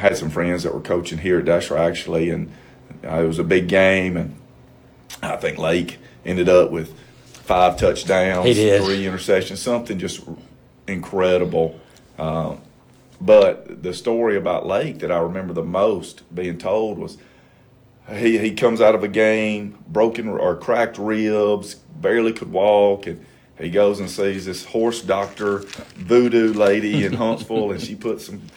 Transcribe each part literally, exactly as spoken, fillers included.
had some friends that were coaching here at Deshler actually, and uh, it was a big game, and I think Lake ended up with five touchdowns, He did. three interceptions, something just incredible. Uh, but the story about Lake that I remember the most being told was he, he comes out of a game, broken or cracked ribs, barely could walk, and he goes and sees this horse doctor voodoo lady in Huntsville, and she puts some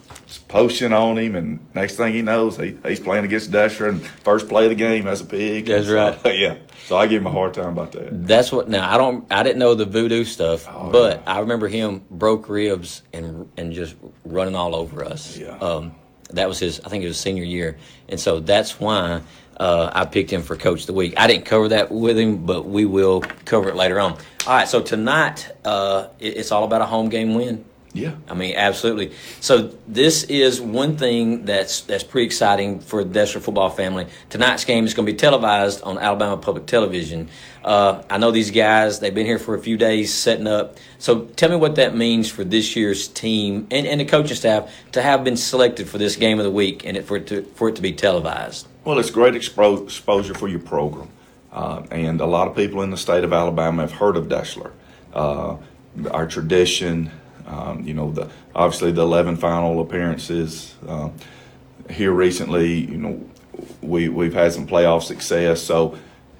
potion on him, and next thing he knows, he, he's playing against Deshler, and first play of the game as a pig. That's so, right. Yeah. So I give him a hard time about that. That's what. Now I don't. I didn't know the voodoo stuff, Oh, but yeah. I remember him broke ribs and and just running all over us. Yeah. Um, that was his. I think it was his senior year, and so that's why uh, I picked him for Coach of the Week. I didn't cover that with him, but we will cover it later on. All right. So tonight, uh, it, it's all about a home game win. Yeah. I mean, absolutely. So this is one thing that's that's pretty exciting for the Deshler football family. Tonight's game is going to be televised on Alabama Public Television. Uh, I know these guys, they've been here for a few days setting up. So tell me what that means for this year's team and, and the coaching staff to have been selected for this game of the week and it, for, it to, for it to be televised. Well, it's great expo- exposure for your program. Uh, and a lot of people in the state of Alabama have heard of Deshler. Uh, our tradition, Um, you know, the obviously the eleven final appearances uh, here recently. You know, we we've had some playoff success. So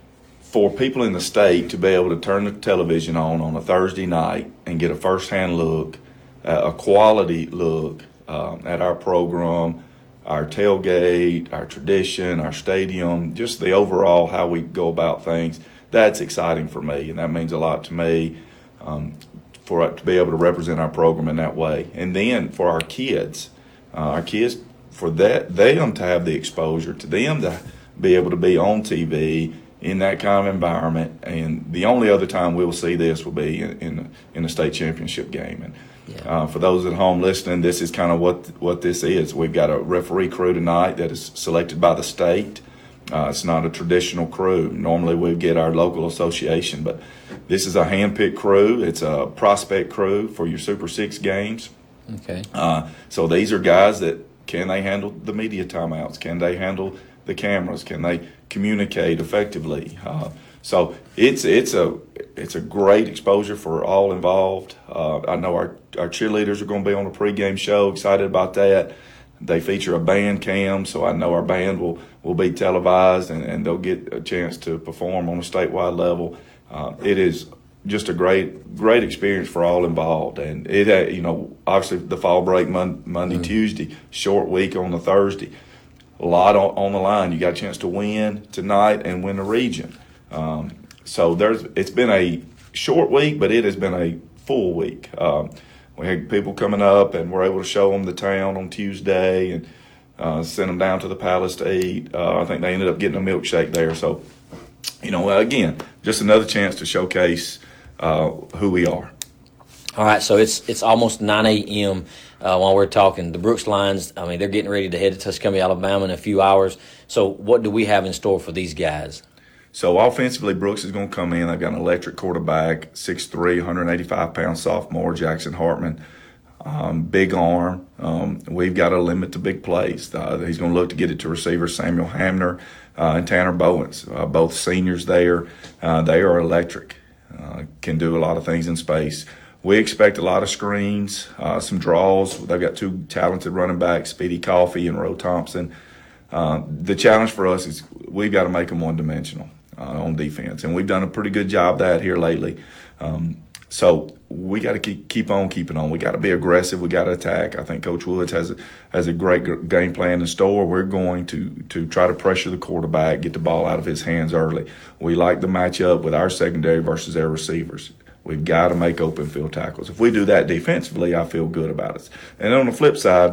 for people in the state to be able to turn the television on on a Thursday night and get a firsthand look, uh, a quality look uh, at our program, our tailgate, our tradition, our stadium, just the overall how we go about things, that's exciting for me, and that means a lot to me. Um, for it to be able to represent our program in that way. And then for our kids, uh, our kids, for that them to have the exposure, to them to be able to be on T V in that kind of environment. And the only other time we'll see this will be in in, in a state championship game. And Yeah. uh, for those at home listening, this is kind of what what this is. We've got a referee crew tonight that is selected by the state. Uh, it's not a traditional crew. Normally we get our local association, but this is a hand-picked crew. It's a prospect crew for your Super Six games. Okay. Uh, so these are guys that, can they handle the media timeouts? Can they handle the cameras? Can they communicate effectively? Uh, so it's it's a it's a great exposure for all involved. Uh, I know our, our cheerleaders are going to be on a pregame show. Excited about that. They feature a band cam, so I know our band will, will be televised, and, and they'll get a chance to perform on a statewide level. Uh, it is just a great great experience for all involved, and it uh, you know obviously the fall break mon- Monday, mm-hmm. Tuesday, short week on the Thursday, a lot on, on the line. You got a chance to win tonight and win the region. Um, so there's it's been a short week, but it has been a full week. Um, We had people coming up, and we're able to show them the town on Tuesday and uh, send them down to the Palace to eat. Uh, I think they ended up getting a milkshake there. So, you know, again, just another chance to showcase uh, who we are. All right, so it's it's almost nine a.m. Uh, while we're talking. The Brooks Lions, I mean, they're getting ready to head to Tuscumbia, Alabama in a few hours. So what do we have in store for these guys? So offensively, Brooks is going to come in. They've got an electric quarterback, six three, one eighty-five pound sophomore, Jackson Hartman. Um, big arm. Um, we've got to limit the big plays. Uh, he's going to look to get it to receivers Samuel Hamner uh, and Tanner Bowens, uh, both seniors there. Uh, they are electric, uh, can do a lot of things in space. We expect a lot of screens, uh, some draws. They've got two talented running backs, Speedy Coffee and Roe Thompson. Uh, the challenge for us is we've got to make them one-dimensional uh, on defense, and we've done a pretty good job of that here lately. Um, so we got to keep keep on keeping on. We got to be aggressive. We got to attack. I think Coach Woods has a, has a great g- game plan in store. We're going to to try to pressure the quarterback, get the ball out of his hands early. We like the matchup with our secondary versus their receivers. We've got to make open field tackles. If we do that defensively, I feel good about it. And on the flip side,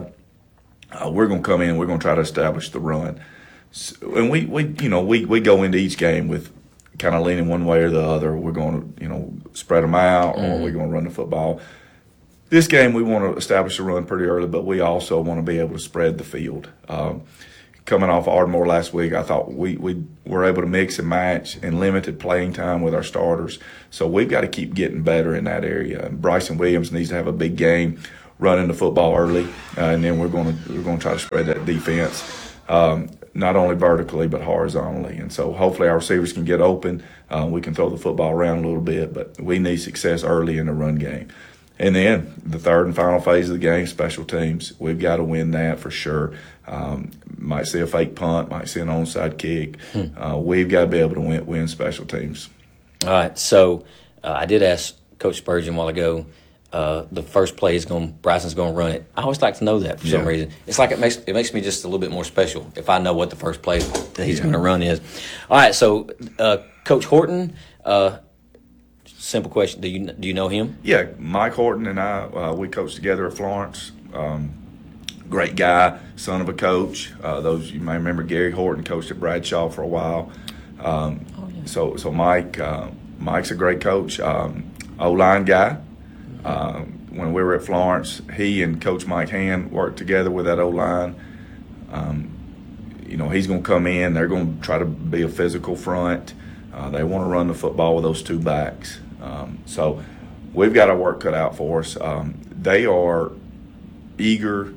Uh, we're going to come in. We're going to try to establish the run, so, and we, we, you know, we, we go into each game with kind of leaning one way or the other. We're going to, you know, spread them out, or mm-hmm. we're going to run the football. This game, we want to establish the run pretty early, but we also want to be able to spread the field. Um, coming off Ardmore last week, I thought we we were able to mix and match and limited playing time with our starters. So we've got to keep getting better in that area. And Bryson Williams needs to have a big game. running the football early, uh, and then we're going to we're going to try to spread that defense, um, not only vertically but horizontally. And so hopefully our receivers can get open. Uh, we can throw the football around a little bit, but we need success early in the run game. And then the third and final phase of the game, special teams. We've got to win that for sure. Um, might see a fake punt, might see an onside kick. Hmm. Uh, we've got to be able to win, win special teams. All right. So uh, I did ask Coach Spurgeon a while ago. Uh, the first play is going. Bryson's going to run it. I always like to know that for yeah. some reason. It's like it makes it makes me just a little bit more special if I know what the first play that he's yeah. going to run is. All right. So uh, Coach Horton. Uh, Simple question: Do you do you know him? Yeah, Mike Horton and I uh, we coached together at Florence. Um, great guy, son of a coach. Uh, those you may remember Gary Horton coached at Bradshaw for a while. Um, oh, yeah. So so Mike uh, Mike's a great coach. Um, O-line guy. Mm-hmm. Uh, when we were at Florence, he and Coach Mike Hand worked together with that O-line. Um, you know, he's going to come in. They're going to try to be a physical front. Uh, they want to run the football with those two backs. Um, so we've got our work cut out for us. Um, they are eager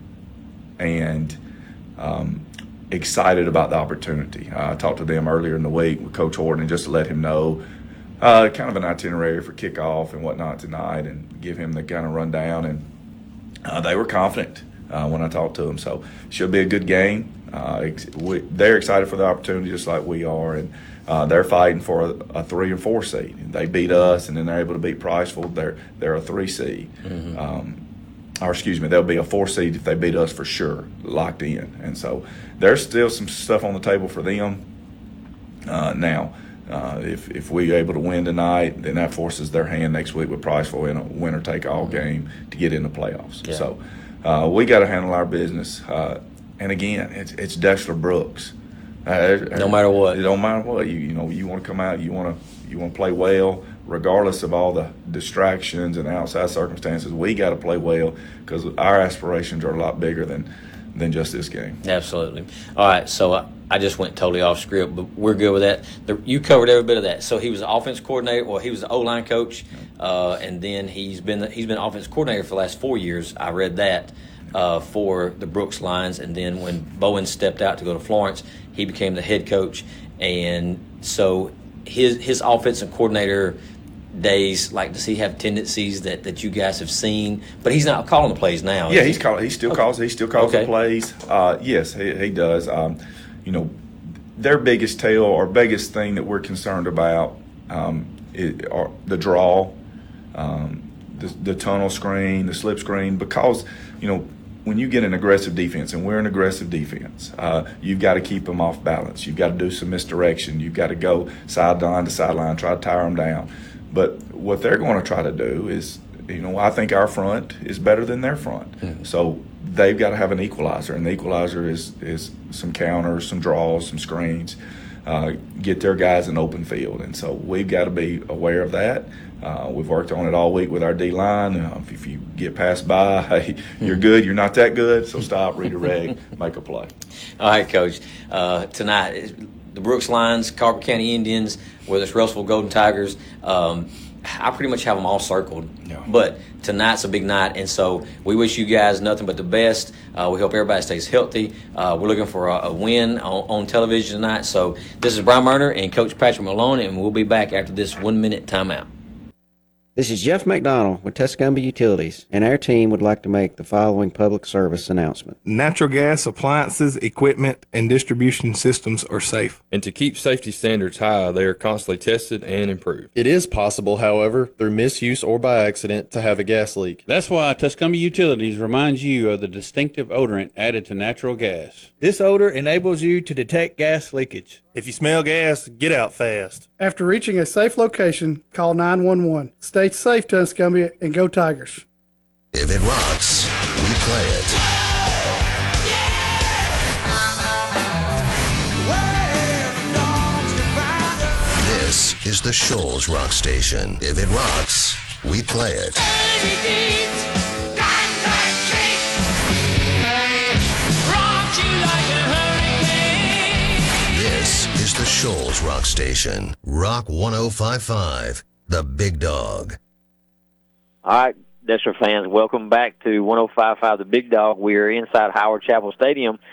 and um, excited about the opportunity. Uh, I talked to them earlier in the week with Coach Horton just to let him know uh, kind of an itinerary for kickoff and whatnot tonight and give him the kind of rundown. And uh, they were confident uh, when I talked to them. So it should be a good game. Uh, ex- we, they're excited for the opportunity just like we are. And Uh, they're fighting for a, a three and four seed. They beat us, and then they're able to beat Priceville. They're they're a three seed, mm-hmm. um, or excuse me, they'll be a four seed if they beat us for sure, locked in. And so there's still some stuff on the table for them. Uh, now, uh, if if we're able to win tonight, then that forces their hand next week with Priceville in a winner take all game to get in the playoffs. Yeah. So uh, we got to handle our business. Uh, and again, it's it's Deshler Brooks. Uh, no matter what, it don't matter what you you know you want to come out, you want to you want to play well, regardless of all the distractions and outside circumstances. We got to play well because our aspirations are a lot bigger than than just this game. Absolutely. All right, so I, I just went totally off script, but we're good with that. The, you covered every bit of that. So he was the offense coordinator, or he was the O-line coach, uh, and then he's been the, he's been offense coordinator for the last four years. I read that. Uh, for the Brooks Lions, and then when Bowen stepped out to go to Florence, he became the head coach. And so his his offensive coordinator days, like, does he have tendencies that, that you guys have seen? But he's not calling the plays now. Yeah, he's call, he still okay. calls he still calls okay. the plays. Uh, yes, he, he does. Um, you know, their biggest tale or biggest thing that we're concerned about um, is, are the draw, um, the, the tunnel screen, the slip screen, because you know. When you get an aggressive defense, and we're an aggressive defense, uh, you've got to keep them off balance. You've got to do some misdirection. You've got to go sideline to sideline, try to tire them down. But what they're going to try to do is, you know, I think our front is better than their front. Mm-hmm. So they've got to have an equalizer, and the equalizer is is some counters, some draws, some screens, uh, get their guys in open field. And so we've got to be aware of that. Uh, we've worked on it all week with our D-line. Uh, if, if you get passed by, hey, you're good, you're not that good, so stop, redirect, make a play. All right, Coach. Uh, tonight, the Brooks Lions, Carver County Indians, whether it's Russellville Golden Tigers, um, I pretty much have them all circled. Yeah. But tonight's a big night, and so we wish you guys nothing but the best. Uh, we hope everybody stays healthy. Uh, we're looking for a, a win on, on television tonight. So this is Brian Murner and Coach Patrick Malone, and we'll be back after this one-minute timeout. This is Jeff McDonald with Tuscumbia Utilities, and our team would like to make the following public service announcement. Natural gas appliances, equipment, and distribution systems are safe. And to keep safety standards high, they are constantly tested and improved. It is possible, however, through misuse or by accident, to have a gas leak. That's why Tuscumbia Utilities reminds you of the distinctive odorant added to natural gas. This odor enables you to detect gas leakage. If you smell gas, get out fast. After reaching a safe location, call nine one one. Stay safe, Tuscumbia, and go Tigers. If it rocks, we play it. This is the Shoals Rock Station. If it rocks, we play it. This is the Shoals Rock Station. Rock one oh five point five, the Big Dog. All right, Desher fans, welcome back to one oh five point five The Big Dog. We're inside Howard Chapel Stadium